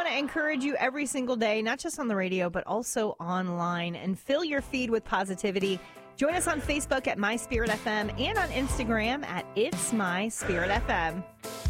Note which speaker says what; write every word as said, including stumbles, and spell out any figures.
Speaker 1: want to encourage you every single day, not just on the radio, but also online, and fill your feed with positivity. Join us on Facebook at My Spirit F M and on Instagram at It's My Spirit F M.